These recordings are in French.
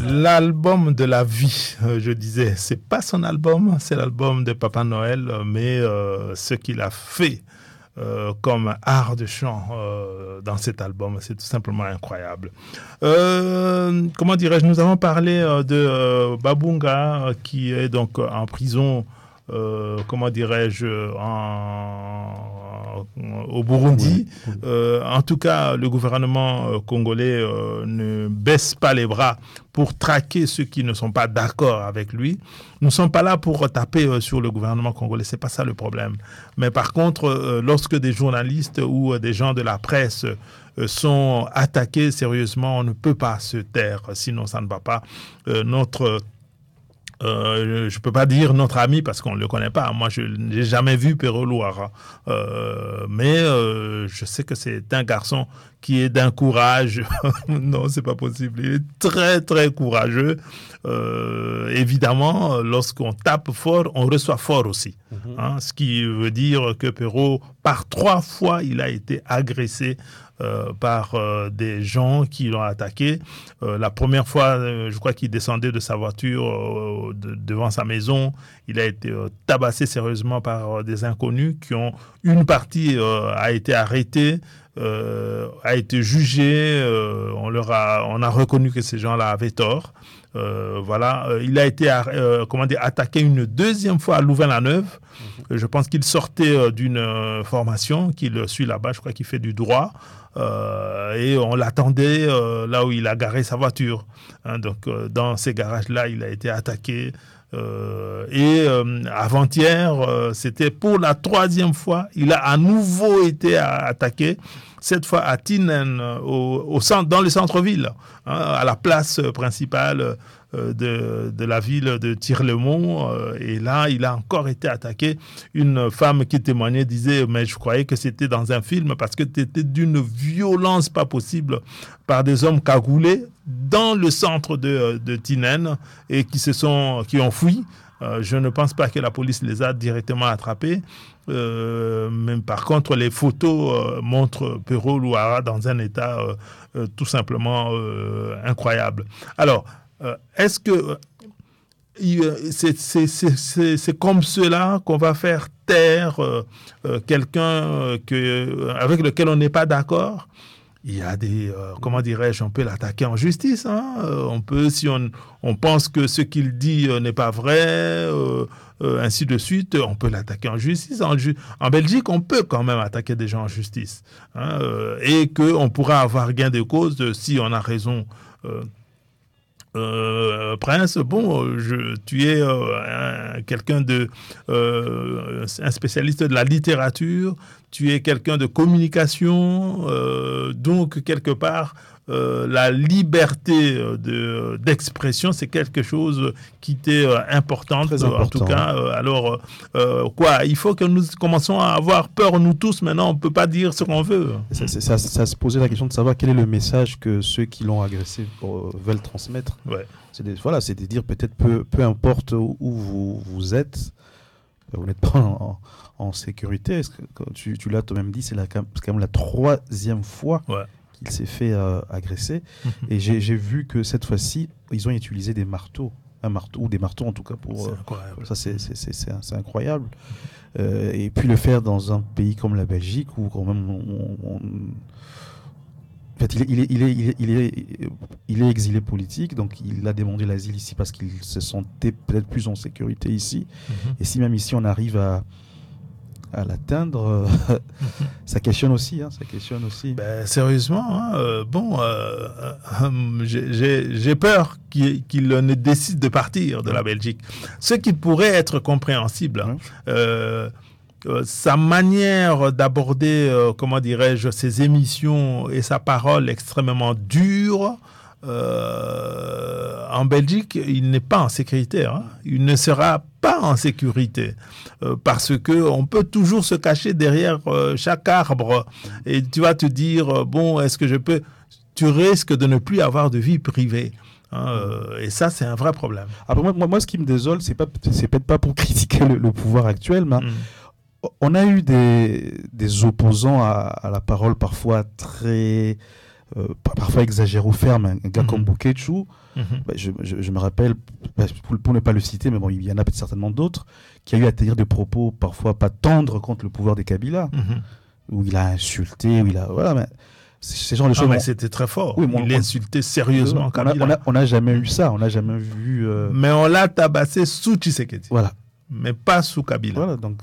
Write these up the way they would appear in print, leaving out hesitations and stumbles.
L'album de la vie, je disais, c'est pas son album, c'est l'album de Papa Noël, mais ce qu'il a fait comme art de chant dans cet album, c'est tout simplement incroyable. Comment dirais-je, nous avons parlé de Babunga qui est donc en prison, comment dirais-je, au Burundi. En tout cas, le gouvernement congolais ne baisse pas les bras pour traquer ceux qui ne sont pas d'accord avec lui. Nous ne sommes pas là pour taper sur le gouvernement congolais, c'est pas ça le problème. Mais par contre, lorsque des journalistes ou des gens de la presse sont attaqués sérieusement, on ne peut pas se taire, sinon ça ne va pas. Je ne peux pas dire notre ami parce qu'on ne le connaît pas. Moi, je n'ai jamais vu Pero Luara. Mais je sais que c'est un garçon qui est d'un courage. Non, c'est pas possible. Il est très, très courageux. Évidemment, lorsqu'on tape fort, on reçoit fort aussi. Hein, ce qui veut dire que Pero, par 3 fois, il a été agressé par des gens qui l'ont attaqué. La première fois, je crois qu'il descendait de sa voiture devant sa maison. Il a été tabassé sérieusement par des inconnus qui ont... Une partie a été arrêtée, a été jugée. On a reconnu que ces gens-là avaient tort. Voilà, il a été attaqué une 2e fois à Louvain-la-Neuve. Je pense qu'il sortait d'une formation qu'il suit là-bas. Je crois qu'il fait du droit. Et on l'attendait là où il a garé sa voiture. Hein, donc, dans ces garages-là, il a été attaqué. Et avant-hier, c'était pour la 3e fois. Il a à nouveau été attaqué. Cette fois à Tinen, dans le centre-ville, hein, à la place principale de la ville de Tir-le-Mont. Et là, il a encore été attaqué. Une femme qui témoignait disait « Mais je croyais que c'était dans un film parce que c'était d'une violence pas possible par des hommes cagoulés dans le centre de Tinen et qui ont fui. » Je ne pense pas que la police les a directement attrapés. Mais par contre, les photos montrent Pero Luara dans un état tout simplement incroyable. Alors, est-ce que c'est comme cela qu'on va faire taire quelqu'un avec lequel on n'est pas d'accord? Il y a des, comment dirais-je, on peut l'attaquer en justice. Hein. On peut, si on pense que ce qu'il dit n'est pas vrai, ainsi de suite, on peut l'attaquer en justice. En Belgique, on peut quand même attaquer des gens en justice. Hein, et qu'on pourra avoir gain de cause si on a raison. Prince, bon, tu es quelqu'un un spécialiste de la littérature, tu es quelqu'un de communication, donc quelque part, la liberté d'expression, c'est quelque chose qui t'est importante. Très important. En tout cas, alors, il faut que nous commençons à avoir peur, nous tous, maintenant, on ne peut pas dire ce qu'on veut. Ça se posait la question de savoir quel est le message que ceux qui l'ont agressé veulent transmettre. Ouais. C'est de dire peut-être peu importe où vous êtes, vous n'êtes pas en sécurité. Tu l'as toi-même dit, c'est quand même la 3e fois qu'il s'est fait agresser. Et j'ai vu que cette fois-ci, ils ont utilisé des marteaux. Ou des marteaux en tout cas. Ça, c'est incroyable. Et puis le faire dans un pays comme la Belgique, où quand même en fait, il est exilé politique, donc il a demandé l'asile ici parce qu'il se sentait peut-être plus en sécurité ici. Et si même ici on arrive à l'atteindre, ça questionne aussi. Ben, sérieusement, j'ai peur qu'il ne décide de partir de la Belgique. Ce qui pourrait être compréhensible. Sa manière d'aborder, comment dirais-je, ses émissions et sa parole extrêmement dure, en Belgique, il n'est pas en sécurité. Hein. Il ne sera pas en sécurité parce que on peut toujours se cacher derrière chaque arbre et tu vas te dire bon, est-ce que je peux? Tu risques de ne plus avoir de vie privée. Et ça, c'est un vrai problème. Après, moi, ce qui me désole, c'est peut-être pas pour critiquer le pouvoir actuel, mais on a eu des opposants à la parole parfois très parfois exagère ou ferme, un gars comme Boukéchou. Je me rappelle, pour ne pas le citer, mais bon, il y en a certainement d'autres, qui a eu à tenir des propos parfois pas tendres contre le pouvoir des Kabila, où il a insulté, où il a... Voilà, mais ces gens de choses... mais c'était très fort. Oui, il a insulté sérieusement Kabila. On n'a jamais eu ça, on n'a jamais vu... Mais on l'a tabassé sous Tshisekedi. Voilà. Mais pas sous Kabila. Voilà, donc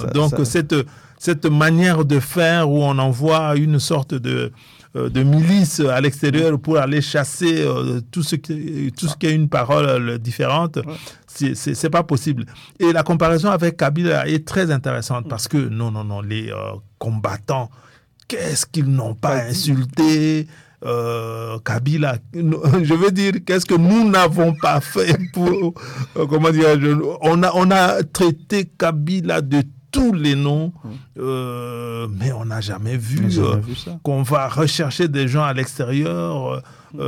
cette manière de faire où on envoie une sorte de milice à l'extérieur pour aller chasser tout ce qui a une parole différente, c'est pas possible. Et la comparaison avec Kabila est très intéressante parce que non, les combattants, qu'est-ce qu'ils n'ont pas insulté Kabila, je veux dire, qu'est-ce que nous n'avons pas fait pour, comment dire, on a traité Kabila de tous les noms, mais on n'a jamais vu qu'on va rechercher des gens à l'extérieur.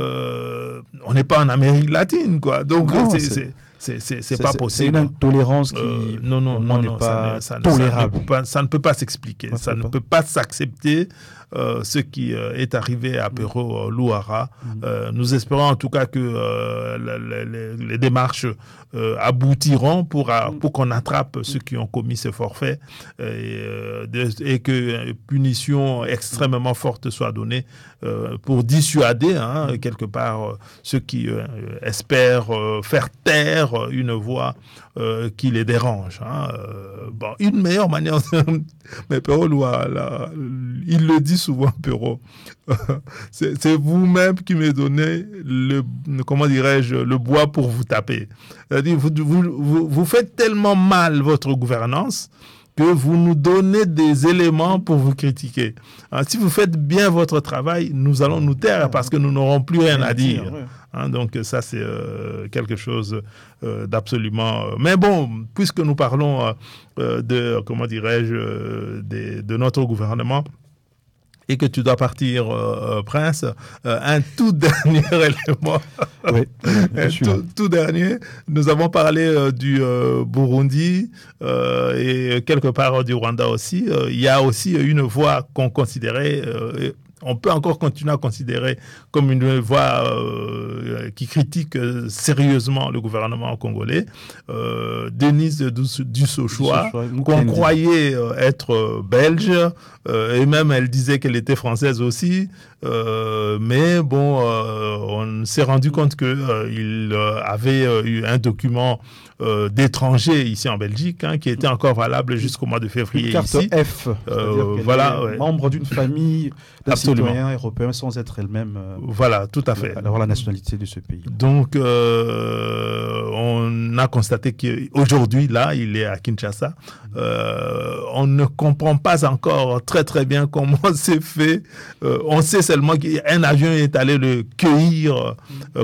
On n'est pas en Amérique latine, quoi. Donc, c'est pas possible. C'est une intolérance qui n'est pas tolérable. Ça ne peut pas s'expliquer. Ça ne peut pas s'accepter. Ce qui est arrivé à Pero Louara. Nous espérons en tout cas que les démarches aboutiront pour qu'on attrape ceux qui ont commis ce forfait et que punition extrêmement forte soit donnée pour dissuader quelque part ceux qui espèrent faire taire une voix qui les dérange. Une meilleure manière, mais Pero Louara, il le dit souvent, Pero, c'est vous-même qui me donnez le bois pour vous taper. C'est-à-dire, vous faites tellement mal votre gouvernance que vous nous donnez des éléments pour vous critiquer. Si vous faites bien votre travail, nous allons nous taire parce que nous n'aurons plus rien à dire. Donc ça, c'est quelque chose d'absolument... Mais bon, puisque nous parlons de notre gouvernement, et que tu dois partir, Prince, un tout dernier élément. Oui, tout dernier. Nous avons parlé du Burundi et quelque part du Rwanda aussi. Il y a aussi une voix qu'on considérait... on peut encore continuer à considérer comme une voix qui critique sérieusement le gouvernement congolais. Denise Dussochoa, qu'on croyait être belge, et même elle disait qu'elle était française aussi, mais bon, on s'est rendu compte qu'il avait eu un document d'étranger ici en Belgique, qui était encore valable jusqu'au mois de février. Une carte ici. F, membre d'une famille de citoyens européens sans être elle-même voilà, tout à fait. avoir la nationalité de ce pays. Donc, on a constaté qu'aujourd'hui, là, il est à Kinshasa. On ne comprend pas encore très très bien comment c'est fait. On sait seulement qu'un avion est allé le cueillir,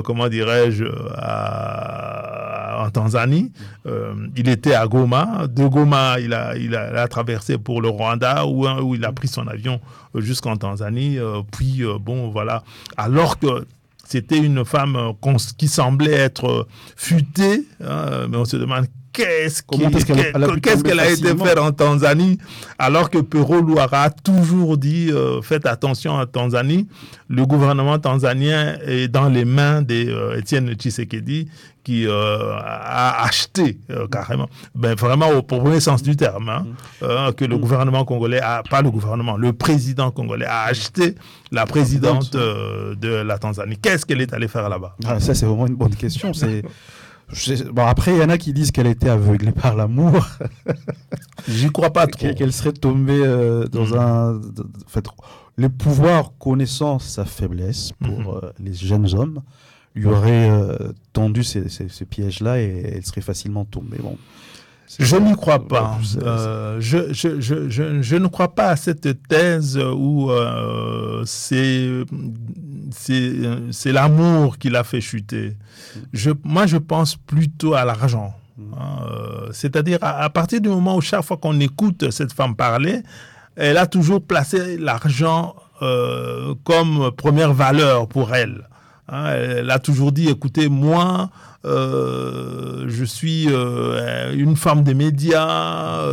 en Tanzanie. Il était à Goma. De Goma, il a traversé pour le Rwanda où il a pris son avion jusqu'en Tanzanie. Puis, voilà. Alors que c'était une femme qui semblait être futée, mais on se demande qu'est-ce qu'elle a été faire en Tanzanie, alors que Pero Louara a toujours dit faites attention à Tanzanie. Le gouvernement tanzanien est dans les mains d'Étienne Tshisekedi qui a acheté carrément, vraiment au premier sens du terme, que le gouvernement congolais le président congolais a acheté la présidente de la Tanzanie. Qu'est-ce qu'elle est allée faire là-bas? Ça, c'est vraiment une bonne question. Après, il y en a qui disent qu'elle a été aveuglée par l'amour. J'y crois pas trop. Qu'elle serait tombée dans le pouvoir connaissant sa faiblesse pour les jeunes hommes, lui aurait tendu ces pièges-là et elle serait facilement tombée. Bon. Je n'y crois pas. Je ne crois pas à cette thèse où c'est l'amour qui l'a fait chuter. Moi, je pense plutôt à l'argent. C'est-à-dire, à partir du moment où chaque fois qu'on écoute cette femme parler, elle a toujours placé l'argent comme première valeur pour elle. Hein, elle a toujours dit, écoutez, moi, je suis une femme des médias,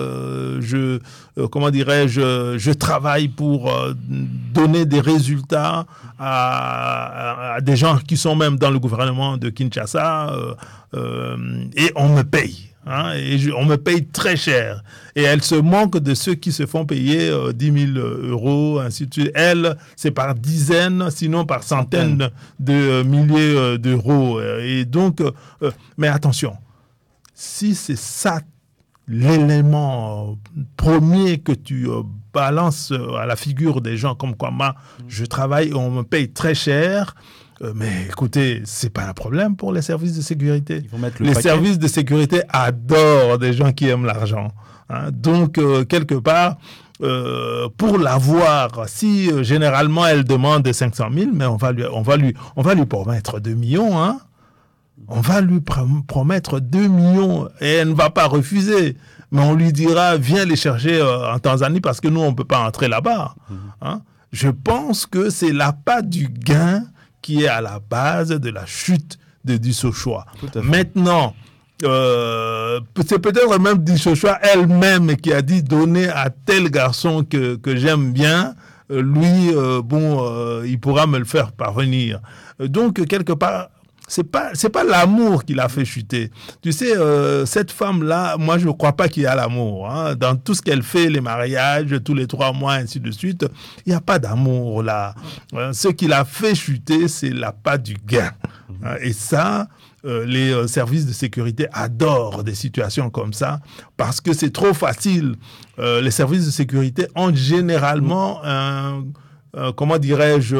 je travaille pour donner des résultats à des gens qui sont même dans le gouvernement de Kinshasa, et on me paye. Hein, on me paye très cher. Et elle se moque de ceux qui se font payer 10 000 euros, ainsi de suite. Elle, c'est par dizaines, sinon par centaines de milliers d'euros. Et donc, mais attention, si c'est ça l'élément premier que tu balances à la figure des gens comme quoi, moi, je travaille et on me paye très cher. Mais écoutez, c'est pas un problème pour les services de sécurité. Les services de sécurité adorent des gens qui aiment l'argent. Hein. Donc, quelque part, pour l'avoir, si généralement elle demande 500 000, mais on va lui promettre 2 millions. Hein. On va lui promettre 2 millions et elle ne va pas refuser. Mais on lui dira, viens les chercher en Tanzanie parce que nous, on ne peut pas entrer là-bas. Hein. Je pense que c'est l'appât du gain qui est à la base de la chute de Dussochoa. Maintenant, c'est peut-être même Dussochoa elle-même qui a dit donner à tel garçon que j'aime bien, lui, il pourra me le faire parvenir. Donc, quelque part, c'est pas l'amour qui l'a fait chuter. Tu sais, cette femme-là, moi, je ne crois pas qu'il y a l'amour. Hein. Dans tout ce qu'elle fait, les mariages, tous les 3 mois, ainsi de suite, il n'y a pas d'amour là. Ce qui l'a fait chuter, c'est l'appât du gain. Et ça, les services de sécurité adorent des situations comme ça parce que c'est trop facile. Les services de sécurité ont généralement comment dirais-je,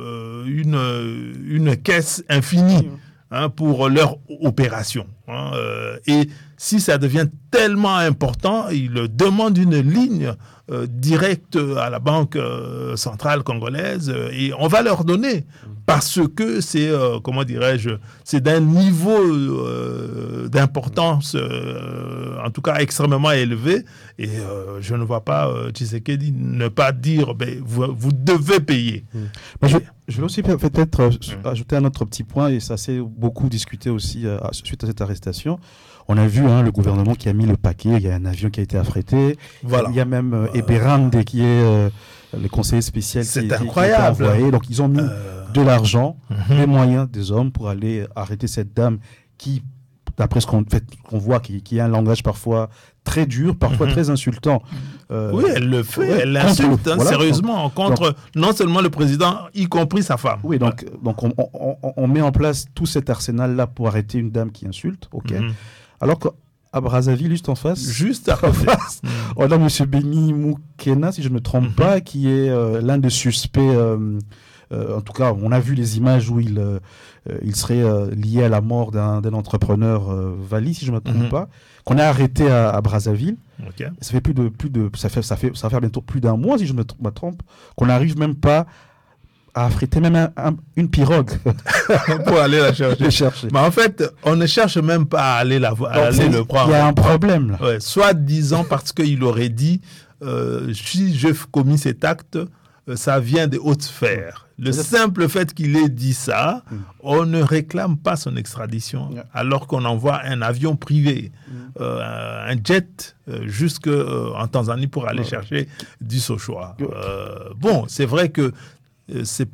une caisse infinie pour leur opération. Et si ça devient tellement important, ils demandent une ligne directe à la Banque centrale congolaise et on va leur donner parce que c'est, comment dirais-je, c'est d'un niveau d'importance, en tout cas extrêmement élevé. Et je ne vois pas Tshisekedi ne pas dire, vous devez payer. Je vais aussi peut-être ajouter un autre petit point, et ça s'est beaucoup discuté aussi suite à cette arrestation. On a vu le gouvernement qui a mis le paquet, il y a un avion qui a été affrété, voilà. Il y a même Eberande qui est le conseiller spécial qui est envoyé. Donc ils ont mis de l'argent, les moyens des hommes pour aller arrêter cette dame qui, d'après ce qu'on voit, qui a un langage parfois très dur, parfois très insultant. Oui, elle le fait, elle l'insulte sérieusement contre non seulement le président, y compris sa femme. Oui, donc on met en place tout cet arsenal-là pour arrêter une dame qui insulte, ok. Alors qu'à Brazzaville, juste en face, on a M. Béni Moukena, si je ne me trompe pas, qui est l'un des suspects. En tout cas, on a vu les images où il serait lié à la mort d'un entrepreneur Vali, si je ne me trompe pas, qu'on a arrêté à Brazzaville. Okay. Ça fait ça va faire bientôt plus d'un mois, si je ne me trompe, qu'on n'arrive même pas à affréter même une pirogue pour aller la chercher. Mais en fait, on ne cherche même pas à aller le prendre. Il y a un problème là. Ouais, soit disant parce qu'il aurait dit si j'ai commis cet acte, ça vient des hautes sphères. Le simple fait qu'il ait dit ça, on ne réclame pas son extradition, alors qu'on envoie un avion privé, un jet jusqu'en Tanzanie pour aller chercher Dussochoa. Bon, c'est vrai que ces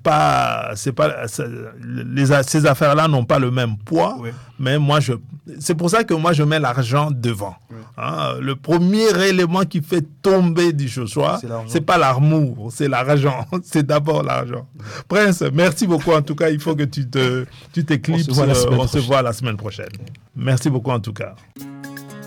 affaires-là n'ont pas le même poids, mais c'est pour ça que moi je mets l'argent devant. Le premier élément qui fait tomber Dussochoa, c'est pas l'amour, c'est l'argent. C'est d'abord l'argent. Prince, merci beaucoup. En tout cas, il faut que tu t'éclipses. On se voit la semaine prochaine. Merci beaucoup en tout cas.